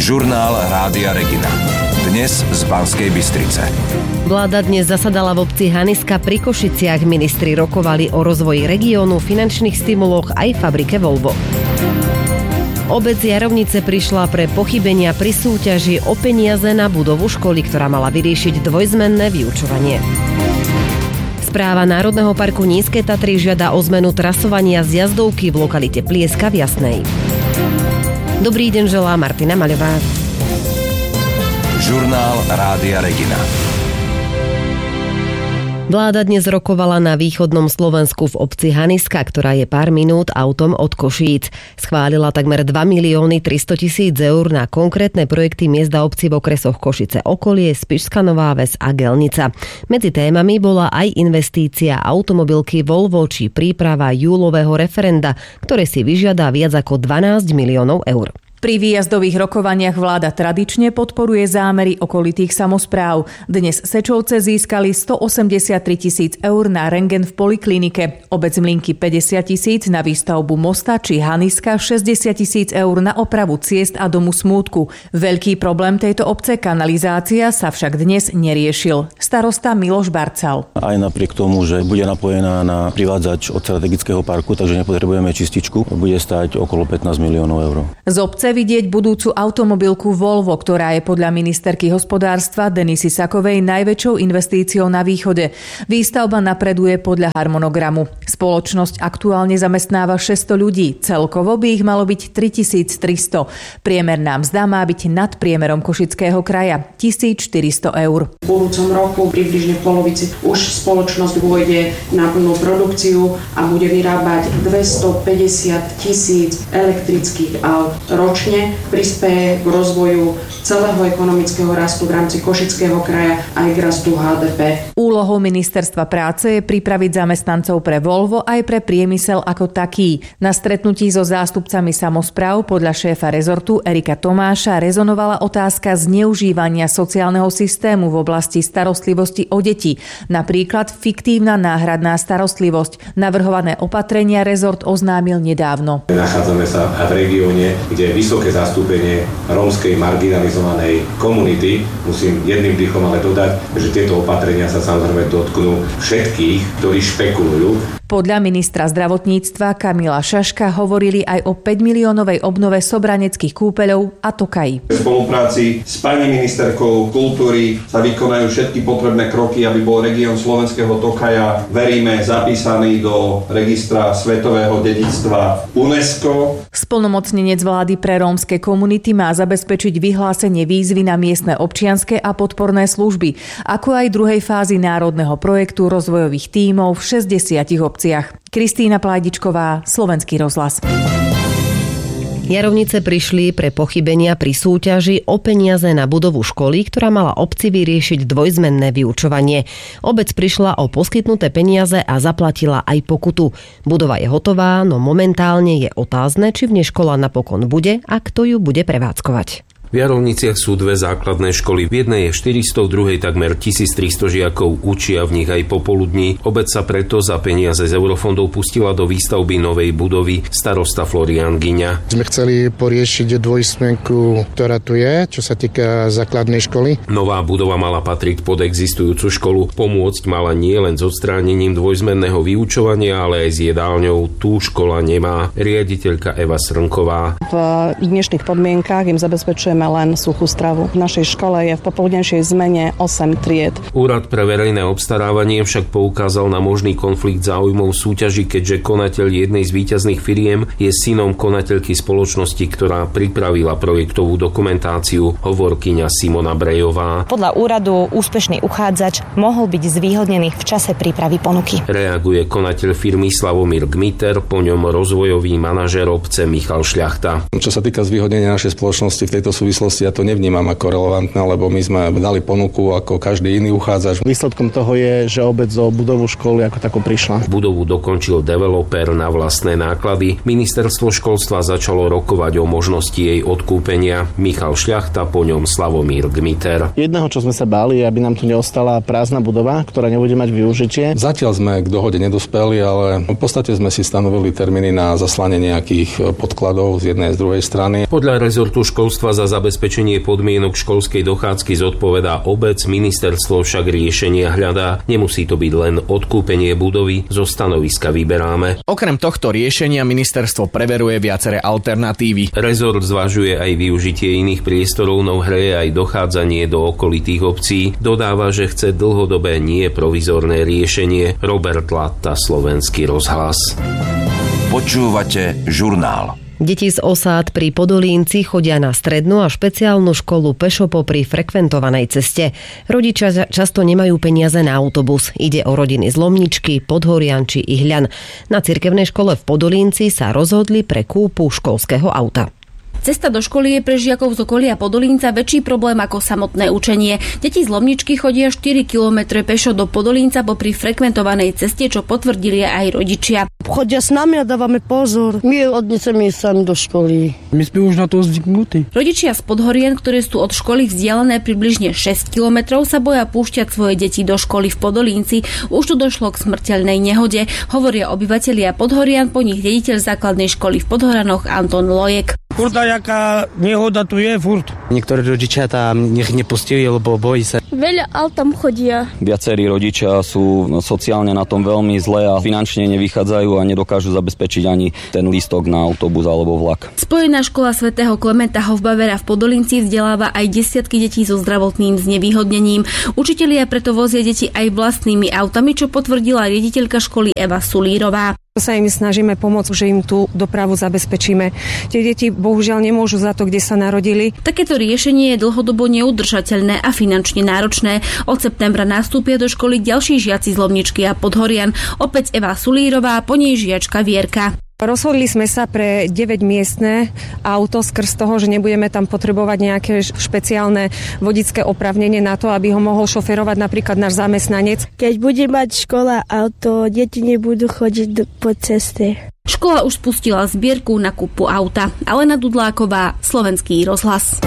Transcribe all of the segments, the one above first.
Žurnál Rádia Regina. Dnes z Banskej Bystrice. Vláda dnes zasadala v obci Haniska pri Košiciach. Ministri rokovali o rozvoji regiónu, finančných stimuloch aj fabrike Volvo. Obec Jarovnice prišla pre pochybenia pri súťaži o peniaze na budovu školy, ktorá mala vyriešiť dvojzmenné vyučovanie. Správa Národného parku Nízke Tatry žiada o zmenu trasovania z jazdovky v lokalite Plieska v Jasnej. Dobrý deň želá Martina Maľová. Žurnál Rádia Regina. Vláda dnes rokovala na východnom Slovensku v obci Haniska, ktorá je pár minút autom od Košíc. Schválila takmer 2 300 000 eur na konkrétne projekty miest a obcí v okresoch Košice okolie, Spišská Nová Ves a Gelnica. Medzi témami bola aj investícia automobilky Volvo či príprava júlového referenda, ktoré si vyžiada viac ako 12 miliónov eur. Pri výjazdových rokovaniach vláda tradične podporuje zámery okolitých samospráv. Dnes Sečovce získali 183 000 eur na rentgen v poliklinike, obec Mlynky 50 000 na výstavbu mosta či Haniska 60 000 eur na opravu ciest a domu Smútku. Veľký problém tejto obce, kanalizácia, sa však dnes neriešil. Starosta Miloš Barcal. Aj napriek tomu, že bude napojená na privádzač od strategického parku, takže nepotrebujeme čističku, bude stáť okolo 15 miliónov eur. Z obce vidieť budúcu automobilku Volvo, ktorá je podľa ministerky hospodárstva Denisy Sakovej najväčšou investíciou na východe. Výstavba napreduje podľa harmonogramu. Spoločnosť aktuálne zamestnáva 600 ľudí, celkovo by ich malo byť 3300. Priemerná mzda má byť nad priemerom Košického kraja 1400 eur. V budúcom roku približne v polovici už spoločnosť vôjde na plnú produkciu a bude vyrábať 250 000 elektrických aut ročne. Prispieje k rozvoju celého ekonomického rastu v rámci Košického kraja aj k rastu HDP. Úlohou ministerstva práce je pripraviť zamestnancov pre Volvo aj pre priemysel ako taký. Na stretnutí so zástupcami samospráv podľa šéfa rezortu Erika Tomáša rezonovala otázka zneužívania sociálneho systému v oblasti starostlivosti o deti. Napríklad fiktívna náhradná starostlivosť. Navrhované opatrenia rezort oznámil nedávno. Nachádzame sa v regióne, kde je vysoké zastúpenie rómskej marginalizovanej komunity. Musím jedným dýchom ale dodať, že tieto opatrenia sa samozrejme dotknú všetkých, ktorí špekulujú. Podľa ministra zdravotníctva Kamila Šaška hovorili aj o 5 miliónovej obnove sobraneckých kúpeľov a tokají. V spolupráci s pani ministerkou kultúry sa vykonajú všetky potrebné kroky, aby bol región slovenského tokaja, veríme, zapísaný do registra svetového dedičstva UNESCO. Splnomocnenec vlády pre rómske komunity má zabezpečiť vyhlásenie výzvy na miestne občianske a podporné služby, ako aj druhej fázy národného projektu rozvojových tímov v 60 obciach. Kristína Plajdičková, Slovenský rozhlas. Jarovnice prišli pre pochybenia pri súťaži o peniaze na budovu školy, ktorá mala obci vyriešiť dvojzmenné vyučovanie. Obec prišla o poskytnuté peniaze a zaplatila aj pokutu. Budova je hotová, no momentálne je otázne, či v nej škola napokon bude a kto ju bude prevádzkovať. V Jarovniciach sú dve základné školy. V jednej je 400, v druhej takmer 1300 žiakov, učia v nich aj popoludní. Obec sa preto za peniaze z eurofondov pustila do výstavby novej budovy, starosta Florián Gyňa. Sme chceli poriešiť dvojsmenku, ktorá tu je, čo sa týka základnej školy. Nová budova mala patriť pod existujúcu školu. Pomôcť mala nie len s odstránením dvojzmenného vyučovania, ale aj s jedálňou. Tu škola nemá. Riaditeľka Eva Srnková. V dnešných podmienkách im zabezpečujeme len suchú stravu. V našej škole je v popoludnejšej zmene 8 tried. Úrad pre verejné obstarávanie však poukázal na možný konflikt záujmov v súťaži, keďže konateľ jednej z víťazných firiem je synom konateľky spoločnosti, ktorá pripravila projektovú dokumentáciu, hovorkyňa Simona Brejová. Podľa úradu úspešný uchádzač mohol byť zvýhodnený v čase prípravy ponuky. Reaguje konateľ firmy Slavomír Gmiter, po ňom rozvojový manažer obce Michal Šľachta. Čo sa týka zvýhodnenia našej spoločnosti v tejto súvislosti, ja to nevnímam ako relevantné, lebo my sme dali ponuku ako každý iný uchádzač. Výsledkom toho je, že obec o budovu školy ako takú prišla. Budovu dokončil developer na vlastné náklady. Ministerstvo školstva začalo rokovať o možnosti jej odkúpenia. Michal Šľachta, po ňom Slavomír Gmiter. Jedného, čo sme sa báli, aby nám tu neostala prázdna budova, ktorá nebude mať využitie. Zatiaľ sme k dohode nedospeli, ale v podstate sme si stanovili termíny na zaslanie nejakých podkladov z jednej a z druhej strany. Podľa rezortu školstva za zabezpečenie podmienok školskej dochádzky zodpovedá obec, ministerstvo však riešenia hľadá. Nemusí to byť len odkúpenie budovy, zo stanoviska vyberáme. Okrem tohto riešenia ministerstvo preveruje viaceré alternatívy. Rezort zvažuje aj využitie iných priestorov, no v hre je aj dochádzanie do okolitých obcí. Dodáva, že chce dlhodobé, nie provizorné riešenie. Robert Latta, Slovenský rozhlas. Počúvate žurnál. Deti z osád pri Podolínci chodia na strednú a špeciálnu školu pešo popri frekventovanej ceste. Rodičia často nemajú peniaze na autobus. Ide o rodiny z Lomničky, Podhorian či Ihľan. Na cirkevnej škole v Podolínci sa rozhodli pre kúpu školského auta. Cesta do školy je pre žiakov z okolia Podolínca väčší problém ako samotné učenie. Deti z Lomničky chodia 4 km pešo do Podolínca popri frekventovanej ceste, čo potvrdili aj rodičia. Chodia s nami a dávame pozor. My odneseme sami do školy. My sme už na to zvyknutí. Rodičia z Podhorien, ktoré sú od školy vzdialené približne 6 km, sa boja púšťať svoje deti do školy v Podolínci. Už tu došlo k smrteľnej nehode, hovoria obyvatelia Podhorian, po nich riaditeľ základnej školy v Podhoranoch Anton Lojek. Furta, jaká nehoda tu je, furt. Niektorí rodičia tam nech nepustili, lebo bojí sa. Veľa aut tam chodia. Viacerí rodičia sú sociálne na tom veľmi zle a finančne nevychádzajú a nedokážu zabezpečiť ani ten lístok na autobus alebo vlak. Spojená škola svätého Klementa Hofbauera v Podolínci vzdeláva aj desiatky detí so zdravotným znevýhodnením. Učitelia preto vozia deti aj vlastnými autami, čo potvrdila riaditeľka školy Eva Sulírová. Sa im snažíme pomôcť, že im tú dopravu zabezpečíme. Tie deti bohužiaľ nemôžu za to, kde sa narodili. Takéto riešenie je dlhodobo neudržateľné a finančne náročné. Od septembra nastúpia do školy ďalší žiaci z Lomničky a Podhorian. Opäť Eva Sulírová, po nej žiačka Vierka. Rozhodli sme sa pre 9-miestne auto skrz toho, že nebudeme tam potrebovať nejaké špeciálne vodické oprávnenie na to, aby ho mohol šoferovať napríklad náš zamestnanec. Keď bude mať škola auto, deti nebudú chodiť po ceste. Škola už spustila zbierku na kúpu auta. Alena Dudláková, Slovenský rozhlas.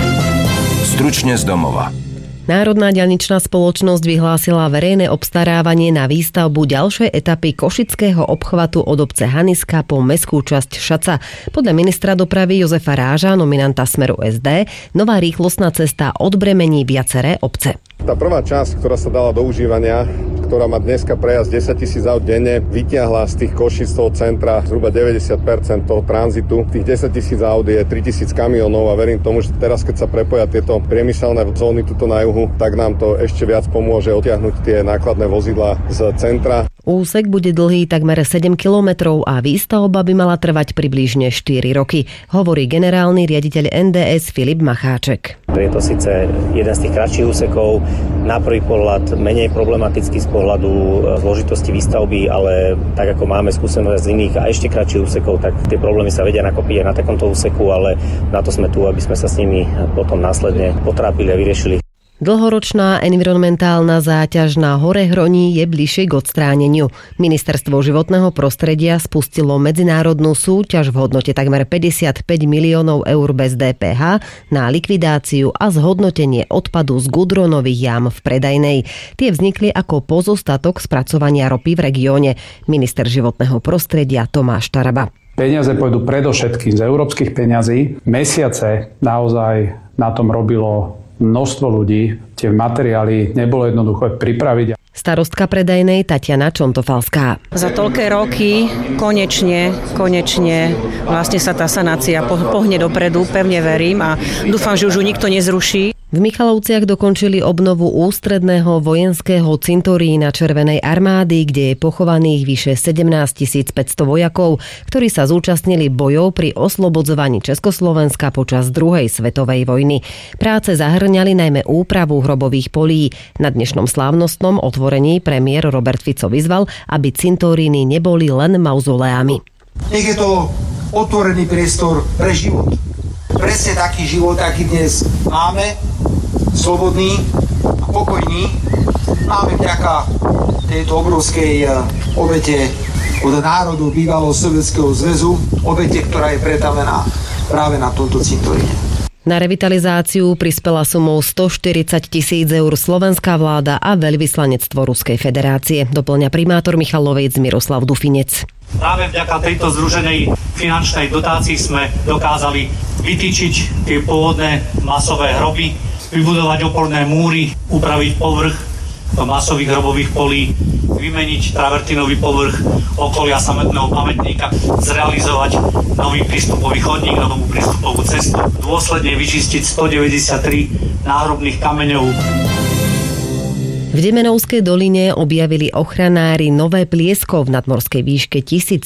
Stručne z domova. Národná diaľničná spoločnosť vyhlásila verejné obstarávanie na výstavbu ďalšej etapy košického obchvatu od obce Haniska po mestskú časť Šaca. Podľa ministra dopravy Jozefa Ráža, nominanta Smeru SD, nová rýchlostná cesta odbremení viaceré obce. Tá prvá časť, ktorá sa dala do užívania, ktorá má dneska prejazd 10 000 aut denne, vytiahla z tých Košíc toho centra zhruba 90% toho tranzitu. Tých 10 000 aut je 3 000 kamionov a verím tomu, že teraz, keď sa prepoja tieto priemyselné zóny tuto na juhu, tak nám to ešte viac pomôže odtiahnuť tie nákladné vozidlá z centra. Úsek bude dlhý takmer 7 kilometrov a výstavba by mala trvať približne 4 roky, hovorí generálny riaditeľ NDS Filip Macháček. Je to síce jeden z tých kratších úsekov, na prvý pohľad menej problematický z pohľadu zložitosti výstavby, ale tak ako máme skúsenosť z iných a ešte kratších úsekov, tak tie problémy sa vedia nakopiť aj na takomto úseku, ale na to sme tu, aby sme sa s nimi potom následne potrápili a vyriešili. Dlhoročná environmentálna záťaž na Horehroní je bližšie k odstráneniu. Ministerstvo životného prostredia spustilo medzinárodnú súťaž v hodnote takmer 55 miliónov eur bez DPH na likvidáciu a zhodnotenie odpadu z gudronových jam v Predajnej. Tie vznikli ako pozostatok spracovania ropy v regióne. Minister životného prostredia Tomáš Taraba. Peniaze pôjdu predovšetkým z európskych peňazí. Mesiace naozaj na tom robilo množstvo ľudí, tie materiály nebolo jednoduché pripraviť. Starostka Predajnej Tatiana Čontofalská. Za toľké roky konečne vlastne sa tá sanácia pohne dopredu, pevne verím a dúfam, že už ju nikto nezruší. V Michalovciach dokončili obnovu ústredného vojenského cintorína Červenej armády, kde je pochovaných vyše 17 500 vojakov, ktorí sa zúčastnili bojov pri oslobodzovaní Československa počas druhej svetovej vojny. Práce zahŕňali najmä úpravu hrobových polí. Na dnešnom slávnostnom otvorení premiér Robert Fico vyzval, aby cintoríny neboli len mauzoleami. Nech je to otvorený priestor pre život. Presne taký život, aký dnes máme, slobodný a pokojný. Máme vďaka tejto obrovskej obete od národu bývalého Sovietskeho zväzu, obete, ktorá je pretavená práve na tomto cintoríne. Na revitalizáciu prispela sumou 140 000 eur slovenská vláda a veľvyslanectvo Ruskej federácie, doplňa primátor Michalovec Miroslav Dufinec. Práve vďaka tejto združenej finančnej dotácii sme dokázali vytýčiť tie pôvodné masové hroby, vybudovať oporné múry, upraviť povrch masových hrobových polí, vymeniť travertinový povrch okolia samotného pamätníka, zrealizovať nový prístupový chodník, novú prístupovú cestu, dôsledne vyčistiť 193 náhrobných kameňov. V Demenovskej doline objavili ochranári nové pliesko v nadmorskej výške 1316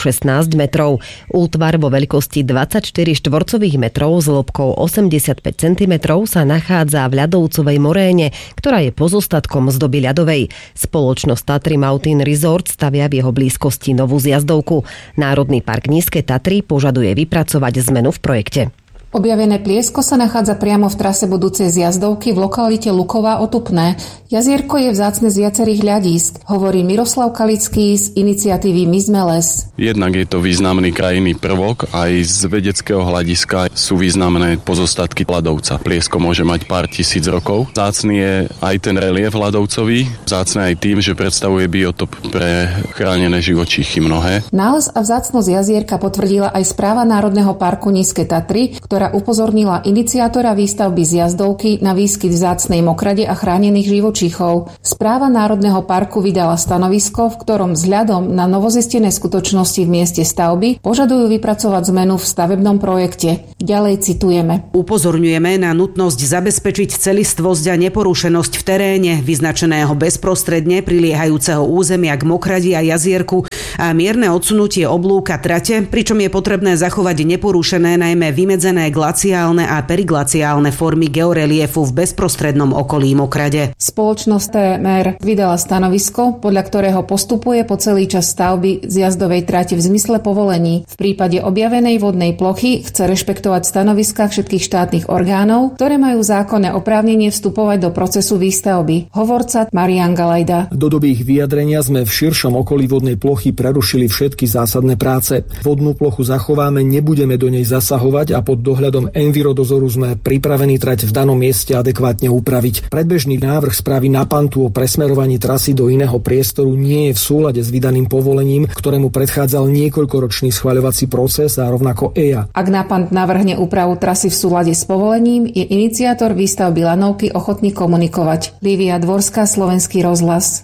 metrov. Útvar vo veľkosti 24 štvorcových metrov s hĺbkou 85 cm sa nachádza v ľadovcovej moréne, ktorá je pozostatkom z doby ľadovej. Spoločnosť Tatry Mountain Resort stavia v jeho blízkosti novú zjazdovku. Národný park Nízke Tatry požaduje vypracovať zmenu v projekte. Objavené pliesko sa nachádza priamo v trase budúcej zjazdovky v lokalite Luková Otupné. Jazierko je vzácne z viacerých hľadísk, hovorí Miroslav Kalický z iniciatívy My sme les. Jednak je to významný krajinný prvok, aj z vedeckého hľadiska sú významné pozostatky ľadovca. Pliesko môže mať pár tisíc rokov. Vzácny je aj ten relief ľadovcový, vzácny aj tým, že predstavuje biotop pre chránené živočíchy mnohé. Nález a vzácnosť jazierka potvrdila aj správa Národného parku Nízke Tatry, ktorá upozornila iniciátora výstavby zjazdovky na výskyt vzácnej mokrade a chránených živočíchov. Správa Národného parku vydala stanovisko, v ktorom vzhľadom na novozistené skutočnosti v mieste stavby požadujú vypracovať zmenu v stavebnom projekte. Ďalej citujeme. Upozorňujeme na nutnosť zabezpečiť celistvosť a neporušenosť v teréne, vyznačeného bezprostredne priliehajúceho územia k mokradi a jazierku a mierne odsunutie oblúka trate, pričom je potrebné zachovať neporušené najmä vymedzené glaciálne a periglaciálne formy georeliefu v bezprostrednom okolí mokrade. Spoločnosť TMR vydala stanovisko, podľa ktorého postupuje po celý čas stavby zjazdovej trate v zmysle povolení. V prípade objavenej vodnej plochy chce rešpektovať stanoviská všetkých štátnych orgánov, ktoré majú zákonné oprávnenie vstupovať do procesu výstavby. Hovorca Marián Galajda. Do doby ich vyjadrenia sme v širšom okolí vodnej plochy prerušili všetky zásadné práce. Vodnú plochu zachováme, nebudeme do nej zasahovať a pod dohľadom Envirodozoru sme pripravení trať v danom mieste adekvátne upraviť. Predbežný návrh správy NAPANTu o presmerovaní trasy do iného priestoru nie je v súlade s vydaným povolením, ktorému predchádzal niekoľkoročný schvaľovací proces a rovnako EIA. Ak NAPANT navrhne úpravu trasy v súlade s povolením, je iniciátor výstavby lanovky ochotný komunikovať. Lívia Dvorská, Slovenský rozhlas.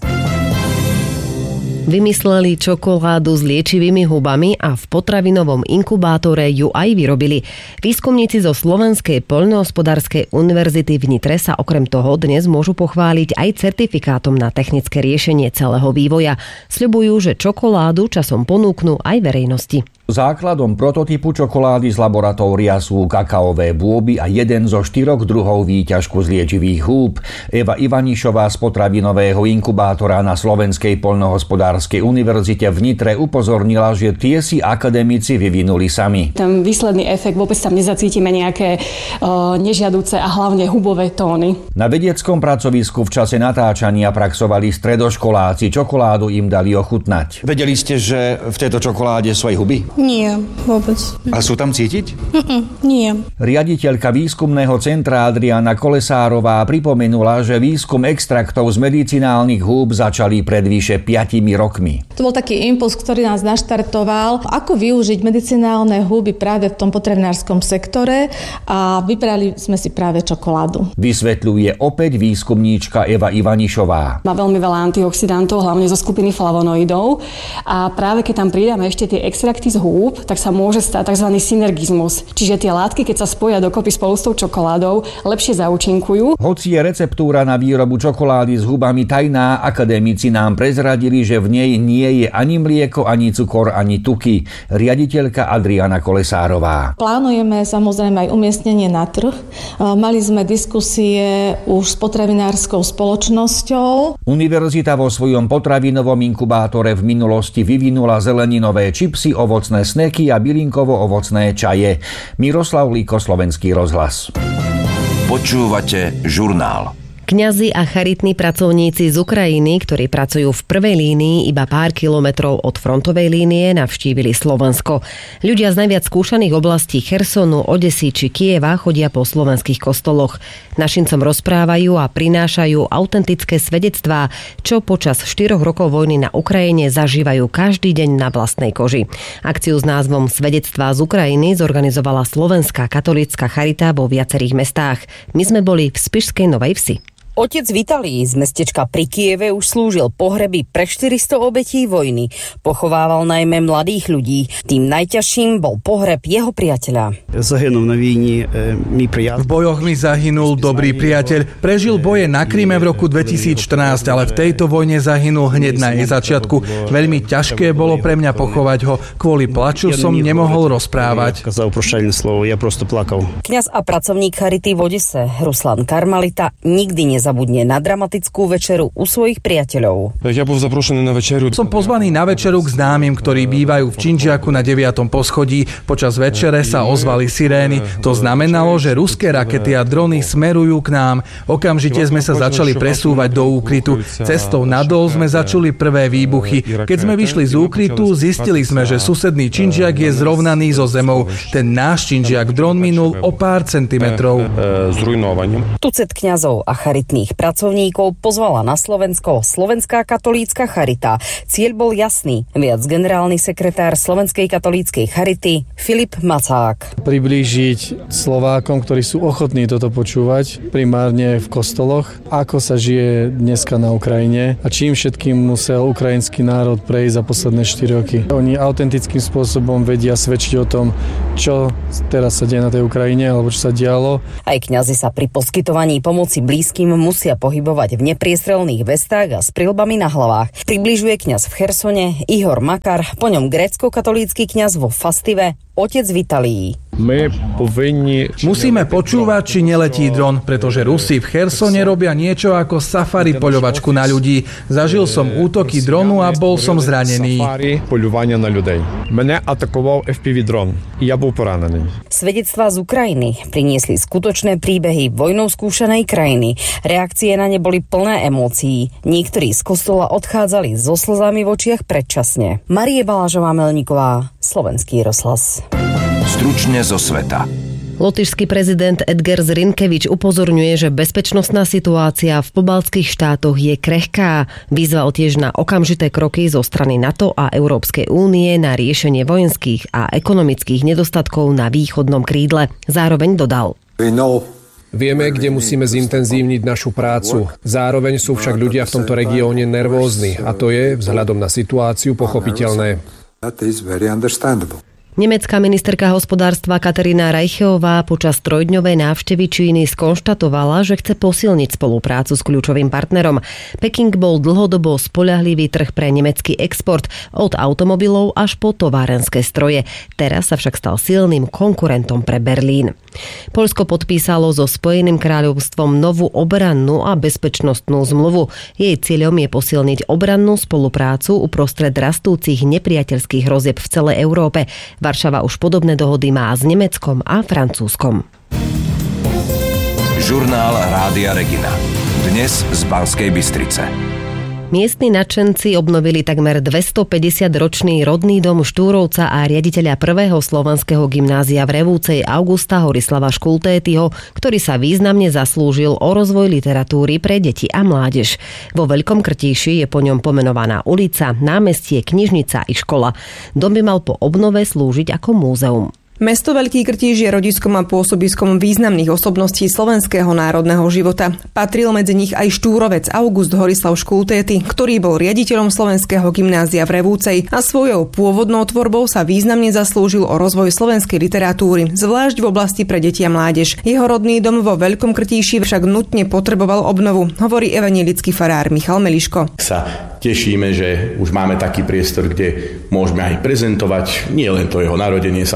Vymysleli čokoládu s liečivými hubami a v potravinovom inkubátore ju aj vyrobili. Výskumníci zo Slovenskej poľnohospodárskej univerzity v Nitre sa okrem toho dnes môžu pochváliť aj certifikátom na technické riešenie celého vývoja. Sľubujú, že čokoládu časom ponúknú aj verejnosti. Základom prototypu čokolády z laboratória sú kakaové bôby a jeden zo 4 druhov výťažku z liečivých húb. Eva Ivanišová z potravinového inkubátora na Slovenskej poľnohospodárskej univerzite v Nitre upozornila, že tie si akademici vyvinuli sami. Ten výsledný efekt, vôbec tam nezacítime nejaké nežiaduce a hlavne hubové tóny. Na vedeckom pracovisku v čase natáčania praxovali stredoškoláci. Čokoládu im dali ochutnať. Vedeli ste, že v tejto čokoláde sú aj huby? Nie, vôbec. A sú tam cítiť? Nie. Riaditeľka výskumného centra Adriana Kolesárová pripomenula, že výskum extraktov z medicinálnych húb začali pred vyše 5 rokmi. To bol taký impuls, ktorý nás naštartoval, ako využiť medicinálne húby práve v tom potravinárskom sektore a vybrali sme si práve čokoládu. Vysvetľuje opäť výskumníčka Eva Ivanišová. Má veľmi veľa antioxidantov, hlavne zo skupiny flavonoidov a práve keď tam pridáme ešte tie extrakty z húb, tak sa môže stať tzv. Synergizmus. Čiže tie látky, keď sa spoja dokopy spolu s tou čokoládou, lepšie zaúčinkujú. Hoci je receptúra na výrobu čokolády s hubami tajná, akademici nám prezradili, že v nej nie je ani mlieko, ani cukor, ani tuky. Riaditeľka Adriana Kolesárová. Plánujeme samozrejme aj umiestnenie na trh. Mali sme diskusie už s potravinárskou spoločnosťou. Univerzita vo svojom potravinovom inkubátore v minulosti vyvinula zeleninové čipsy, ovocné sneky a bylinkovo-ovocné čaje. Miroslav Líko, Slovenský rozhlas. Počúvate žurnál. Kňazi a charitní pracovníci z Ukrajiny, ktorí pracujú v prvej línii iba pár kilometrov od frontovej línie, navštívili Slovensko. Ľudia z najviac skúšaných oblastí Chersonu, Odesy či Kieva chodia po slovenských kostoloch. Našincom rozprávajú a prinášajú autentické svedectvá, čo počas 4 rokov vojny na Ukrajine zažívajú každý deň na vlastnej koži. Akciu s názvom Svedectvá z Ukrajiny zorganizovala Slovenská katolícka charita vo viacerých mestách. My sme boli v Spišskej Novej Vsi. Otec Vitalij z mestečka pri Kieve už slúžil pohreby pre 400 obetí vojny. Pochovával najmä mladých ľudí. Tým najťažším bol pohreb jeho priateľa. V bojoch mi zahynul dobrý priateľ. Prežil boje na Kryme v roku 2014, ale v tejto vojne zahynul hneď na jej začiatku. Veľmi ťažké bolo pre mňa pochovať ho. Kvôli plaču som nemohol rozprávať. Kňaz a pracovník charity v Odese Ruslan Karmalita nikdy nezabudne na dramatickú večeru u svojich priateľov. Som pozvaný na večeru k známym, ktorí bývajú v Činžiaku na 9. poschodí. Počas večere sa ozvali sirény. To znamenalo, že ruské rakety a drony smerujú k nám. Okamžite sme sa začali presúvať do úkrytu. Cestou nadol sme začuli prvé výbuchy. Keď sme vyšli z úkrytu, zistili sme, že susedný Činžiak je zrovnaný so zemou. Ten náš Činžiak dron minul o pár centimetrov. Tucet kňazov a charitných pracovníkov pozvala na Slovensko Slovenská katolícka charita. Cieľ bol jasný. Viac generálny sekretár Slovenskej katolíckej charity Filip Macák. Priblížiť Slovákom, ktorí sú ochotní toto počúvať, primárne v kostoloch, ako sa žije dneska na Ukrajine a čím všetkým musel ukrajinský národ prejsť za posledné 4 roky. Oni autentickým spôsobom vedia svedčiť o tom, čo teraz sa deje na tej Ukrajine alebo čo sa dialo. Aj kňazi sa pri poskytovaní pomoci blízkym musia pohybovať v nepriestrelných vestách a s prilbami na hlavách. Približuje kňaz v Chersone Ihor Makar, po ňom grécko-katolícky kňaz vo Fastive otec Vitalij. Musíme počúvať, či neletí dron, pretože Rusi v Chersone robia niečo ako safari poľovačku na ľudí. Zažil som útoky dronu a bol som zranený. Mene atakoval FPV dron. Ja bol poranený. Svedectvá z Ukrajiny priniesli skutočné príbehy vojnou skúšanej krajiny. Reakcie na ne boli plné emócií. Niektorí z kostola odchádzali so slzami v očiach predčasne. Marie Balážová-Melníková, Slovenský rozhlas. Stručne zo sveta. Lotyšský prezident Edgars Rinkevič upozorňuje, že bezpečnostná situácia v pobaltských štátoch je krehká. Vyzval tiež na okamžité kroky zo strany NATO a Európskej únie na riešenie vojenských a ekonomických nedostatkov na východnom krídle. Zároveň dodal: Vieme, kde musíme zintenzívniť našu prácu. Zároveň sú však ľudia v tomto regióne nervózni a to je, vzhľadom na situáciu, pochopiteľné. Nemecká ministerka hospodárstva Katarína Reicheová počas 3-dňovej návštevy Číny skonštatovala, že chce posilniť spoluprácu s kľúčovým partnerom. Peking bol dlhodobo spoľahlivý trh pre nemecký export od automobilov až po továrenské stroje. Teraz sa však stal silným konkurentom pre Berlín. Poľsko podpísalo so Spojeným kráľovstvom novú obrannú a bezpečnostnú zmluvu. Jej cieľom je posilniť obrannú spoluprácu uprostred rastúcich nepriateľských hrozieb v celej Európe. Varšava už podobné dohody má s Nemeckom a Francúzskom. Žurnál Rádia Regina. Dnes z Banskej Bystrice. Miestni nadšenci obnovili takmer 250-ročný rodný dom Štúrovca a riaditeľa prvého slovenského gymnázia v Revúcej Augusta Horislava Škultétyho, ktorý sa významne zaslúžil o rozvoj literatúry pre deti a mládež. Vo Veľkom Krtíši je po ňom pomenovaná ulica, námestie, knižnica i škola. Dom by mal po obnove slúžiť ako múzeum. Mesto Veľký Krtíš je rodiskom a pôsobiskom významných osobností slovenského národného života. Patril medzi nich aj Štúrovec August Horislav Škultéty, ktorý bol riaditeľom slovenského gymnázia v Revúcej a svojou pôvodnou tvorbou sa významne zaslúžil o rozvoj slovenskej literatúry, zvlášť v oblasti pre deti a mládež. Jeho rodný dom vo Veľkom Krtíši však nutne potreboval obnovu, hovorí evanjelický farár Michal Meliško. Tešíme, že už máme taký priestor, kde môžeme aj prezentovať nie len to jeho narodenie samozrejme,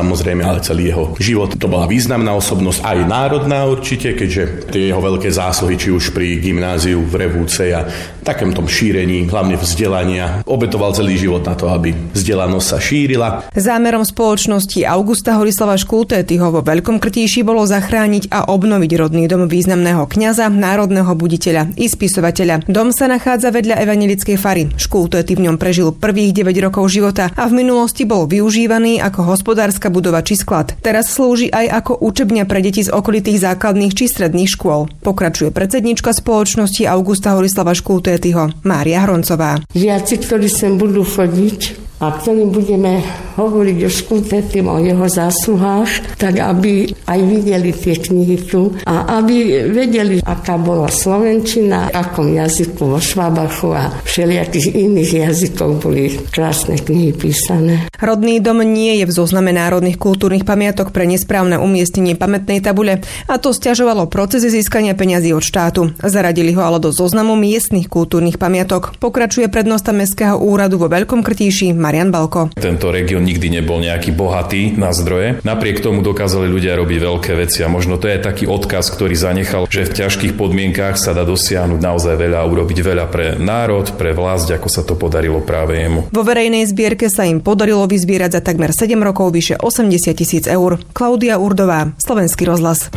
ale celý jeho život. To bola významná osobnosť, aj národná určite, keďže tie jeho veľké zásluhy, či už pri gymnáziu v Revúcej a takom tom šírení, hlavne vzdelania, obetoval celý život na to, aby vzdelanosť sa šírila. Zámerom spoločnosti Augusta Horislava Škultétyho vo Veľkom Krtíši bolo zachrániť a obnoviť rodný dom významného kňaza, národného buditeľa i spisovateľa. Dom sa nachádza vedľa evanjelickej fary. Škultéty v ňom prežil prvých 9 rokov života a v minulosti bol využívaný ako hospodárska budova či sklad. Teraz slúži aj ako učebňa pre deti z okolitých základných či stredných škôl. Pokračuje predsedníčka spoločnosti Augusta Horislava Škultétyho Mária Hroncová. Žiaci, ktorí sem budú chodiť a ktorým budeme hovoriť o Škultétym, o jeho zásluhách, tak aby aj videli tie knihy tu a aby vedeli, aká bola slovenčina, akom jazyku vo Švábachu a všelijakých iných jazykov boli krásne knihy písané. Rodný dom nie je v zozname národných kultúrnych pamiatok pre nesprávne umiestnenie pamätnej tabule a to sťažovalo procesy získania peňazí od štátu. Zaradili ho ale do zoznamu miestnych kultúrnych pamiatok. Pokračuje prednosta Mestského úradu vo Veľkom Krtíši Marian Balko. Tento región nikdy nebol nejaký bohatý na zdroje. Napriek tomu dokázali ľudia robiť veľké veci a možno to je taký odkaz, ktorý zanechal, že v ťažkých podmienkách sa dá dosiahnuť naozaj veľa a urobiť veľa pre národ, pre vlast, ako sa to podarilo práve jemu. Vo verejnej zbierke sa im podarilo vyzbierať za takmer 7 rokov vyše 80 000 eur. Klaudia Urdová, Slovenský rozhlas.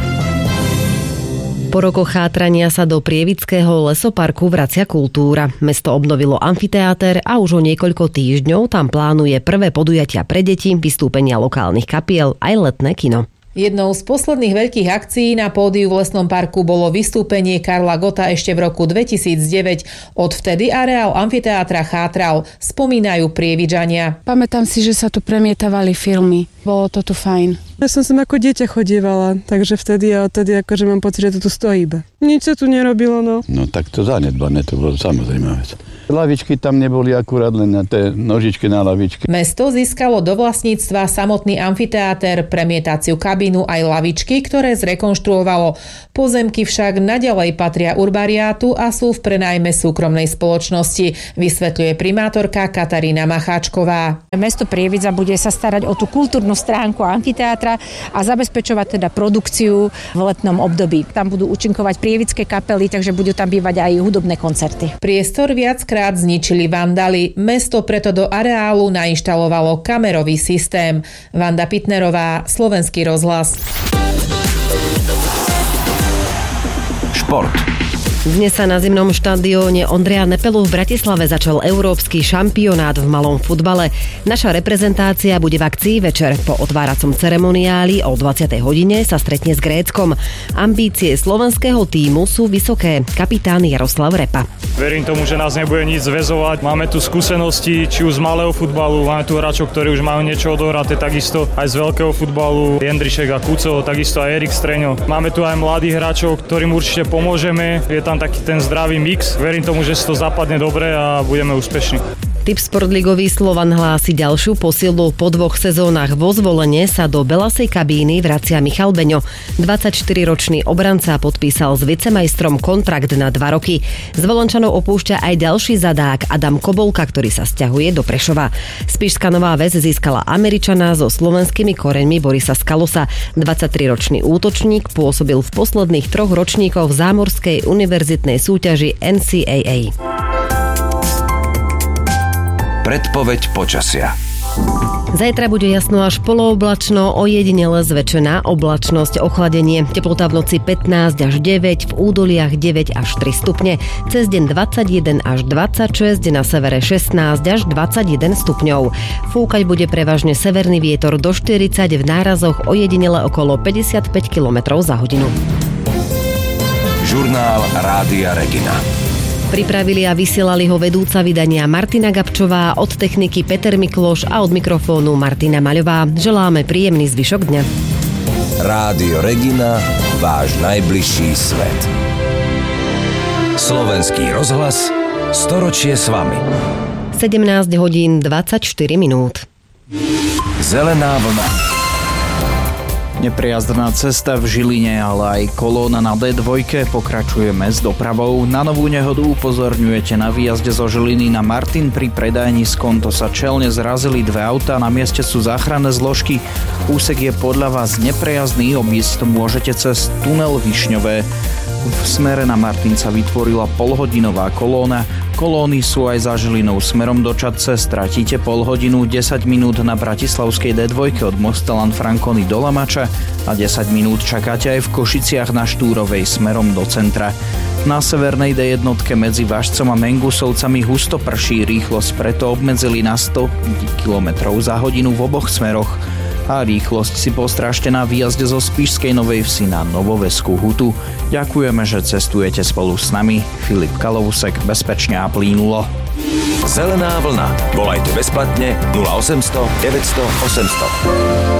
Po rokoch chátrania sa do Prievidského lesoparku vracia kultúra. Mesto obnovilo amfiteáter a už o niekoľko týždňov tam plánuje prvé podujatia pre deti, vystúpenia lokálnych kapiel aj letné kino. Jednou z posledných veľkých akcií na pódiu v Lesnom parku bolo vystúpenie Karla Gotta ešte v roku 2009. Odvtedy areál amfiteátra chátral, spomínajú Prievidžania. Pamätám si, že sa tu premietavali filmy. Bolo to tu fajn. Ja som sem ako dieťa chodievala, takže vtedy a odtedy akože mám pocit, že to tu stojí iba. Nič sa tu nerobilo, no. No tak to zanedbané, to bolo samozrejme vec. Lavičky tam neboli akurát len na tie nožičky na lavičky. Mesto získalo do vlastníctva samotný amfiteáter, premietaciu kabínu aj lavičky, ktoré zrekonštruovalo. Pozemky však naďalej patria urbariátu a sú v prenajme súkromnej spoločnosti, vysvetľuje primátorka Katarína Macháčková. Mesto Prievidza bude sa starať o tú kultúrnu stránku amfiteátra a zabezpečovať teda produkciu v letnom období. Tam budú účinkovať prievidské kapely, takže budú tam bývať aj hudobné koncerty. Priestor viackrát zničili vandali. Mesto preto do areálu nainštalovalo kamerový systém. Vanda Pitnerová, Slovenský rozhlas. Šport. Dnes sa na zimnom štadióne Ondreja Nepelu v Bratislave začal európsky šampionát v malom futbale. Naša reprezentácia bude v akcii večer. Po otváracom ceremoniáli o 20. hodine sa stretne s Gréckom. Ambície slovenského tímu sú vysoké. Kapitán Jaroslav Repa. Verím tomu, že nás nebude nič zväzovať. Máme tu skúsenosti, či už z malého futbalu, máme tu hráčov, ktorí už majú niečo odohraté, takisto aj z veľkého futbalu, Jendrišek a Kuco, takisto aj Erik Streňo. Máme tu aj mladých hráčov, ktorým určite pomôžeme. Je tam taký ten zdravý mix. Verím tomu, že si to zapadne dobre a budeme úspešní. Tip Sportligový Slovan hlási ďalšiu posilu. Po 2 sezónach vo Zvolene sa do Belasej kabíny vracia Michal Beňo. 24-ročný obranca podpísal s vicemajstrom kontrakt na 2 roky. Zvolončanov opúšťa aj ďalší zadák Adam Kobolka, ktorý sa sťahuje do Prešova. Spišská Nová Ves získala Američana so slovenskými koreňmi Borisa Skalosa. 23-ročný útočník pôsobil v posledných 3 ročníkoch v zámorskej univerzitnej súťaži NCAA. Predpoveď počasia. Zajtra bude jasno až polooblačno, ojedinele zväčšená oblačnosť, ochladenie. Teplota v noci 15 až 9, v údoliach 9 až 3 stupne. Cez deň 21 až 26, na severe 16 až 21 stupňov. Fúkať bude prevažne severný vietor do 40, v nárazoch ojedinele okolo 55 km za hodinu. Žurnál Rádia Regina. Pripravili a vysielali ho vedúca vydania Martina Gabčová, od techniky Peter Mikloš a od mikrofónu Martina Maľová. Želáme príjemný zvyšok dňa. Rádio Regina, váš najbližší svet. Slovenský rozhlas, storočie s vami. 17 hodín 24 minút. Zelená vlna. Neprejazdná cesta v Žiline, ale aj kolóna na D2 pokračujeme s dopravou. Na novú nehodu upozorňujete na výjazde zo Žiliny na Martin pri predajni z Konto sa čelne zrazili dve autá, na mieste sú záchranné zložky. Úsek je podľa vás neprejazdný, obísť to môžete cez tunel Višňové. V smere na Martin sa vytvorila polhodinová kolóna. Kolóny sú aj za Žilinou smerom do Čadce. Stratíte polhodinu, 10 minút na bratislavskej D2 od mosta Lanfranconi do Lamača a 10 minút čakáte aj v Košiciach na Štúrovej smerom do centra. Na severnej D1 medzi Važcom a Mengusovcami husto prší, rýchlosť preto obmedzili na 100 km za hodinu v oboch smeroch. A rýchlosť si postrážte na výjazde zo Spišskej Novej Vsi na Novoveskú hutu. Ďakujeme, že cestujete spolu s nami. Filip Kalousek, bezpečne a plynulo. Zelená vlna. Volajte bezplatne 0800 900 800.